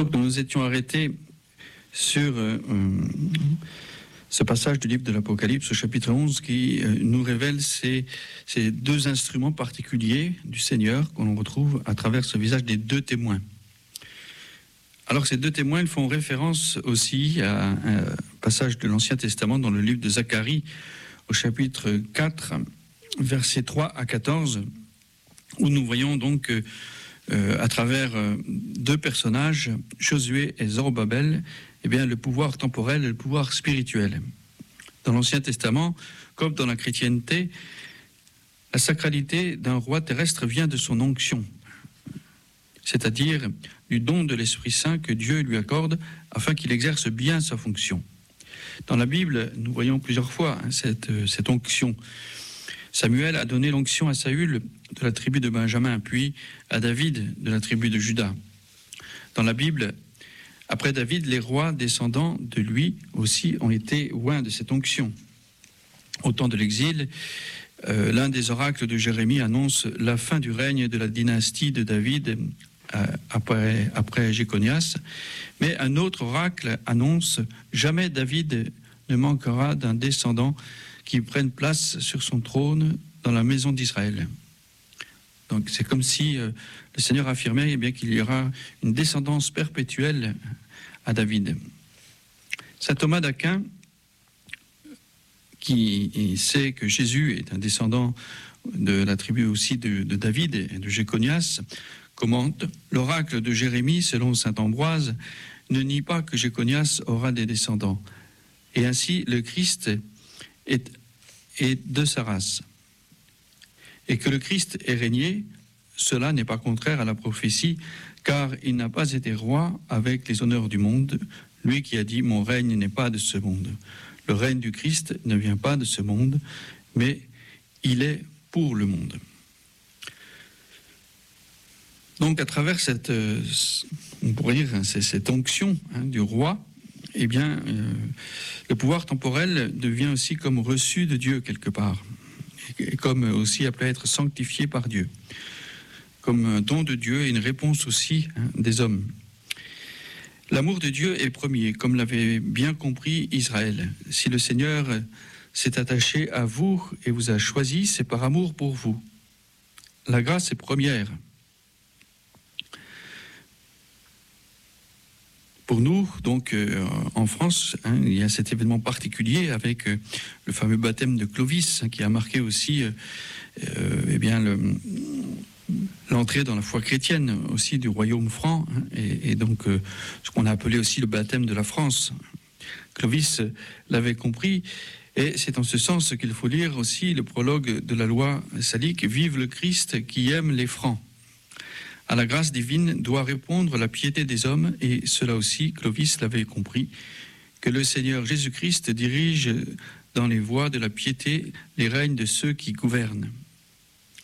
Donc nous nous étions arrêtés sur ce passage du livre de l'Apocalypse au chapitre 11 qui nous révèle ces deux instruments particuliers du Seigneur qu'on retrouve à travers ce visage des deux témoins. Alors ces deux témoins, ils font référence aussi à un passage de l'Ancien Testament dans le livre de Zacharie au chapitre 4, versets 3 à 14, où nous voyons donc à travers deux personnages, Josué et Zorobabel, eh bien, le pouvoir temporel et le pouvoir spirituel. Dans l'Ancien Testament, comme dans la chrétienté, la sacralité d'un roi terrestre vient de son onction, c'est-à-dire du don de l'Esprit Saint que Dieu lui accorde afin qu'il exerce bien sa fonction. Dans la Bible, nous voyons plusieurs fois cette onction. Samuel a donné l'onction à Saül de la tribu de Benjamin, puis à David de la tribu de Juda. Dans la Bible, après David, les rois descendants de lui aussi ont été oints de cette onction. Au temps de l'exil, l'un des oracles de Jérémie annonce la fin du règne de la dynastie de David après Jéconias, mais un autre oracle annonce « Jamais David ne manquera d'un descendant qui prenne place sur son trône dans la maison d'Israël ». Donc c'est comme si le Seigneur affirmait bien qu'il y aura une descendance perpétuelle à David. Saint Thomas d'Aquin, qui sait que Jésus est un descendant de la tribu aussi de David et de Jéconias, commente « L'oracle de Jérémie, selon saint Ambroise, ne nie pas que Jéconias aura des descendants. Et ainsi, le Christ est de sa race. Et que le Christ ait régné, cela n'est pas contraire à la prophétie, car il n'a pas été roi avec les honneurs du monde, lui qui a dit « Mon règne n'est pas de ce monde ». Le règne du Christ ne vient pas de ce monde, mais il est pour le monde. Donc à travers on pourrait dire, cette onction du roi, eh bien, le pouvoir temporel devient aussi comme reçu de Dieu quelque part, et comme aussi appelé à être sanctifié par Dieu, comme un don de Dieu et une réponse aussi des hommes. L'amour de Dieu est premier, comme l'avait bien compris Israël. Si le Seigneur s'est attaché à vous et vous a choisi, c'est par amour pour vous. La grâce est première. Pour nous, donc, en France, il y a cet événement particulier avec le fameux baptême de Clovis, qui a marqué aussi l'entrée dans la foi chrétienne aussi du royaume franc, et donc ce qu'on a appelé aussi le baptême de la France. Clovis l'avait compris, et c'est en ce sens qu'il faut lire aussi le prologue de la loi salique « Vive le Christ qui aime les francs ». À la grâce divine doit répondre la piété des hommes, et cela aussi, Clovis l'avait compris, que le Seigneur Jésus-Christ dirige dans les voies de la piété les règnes de ceux qui gouvernent.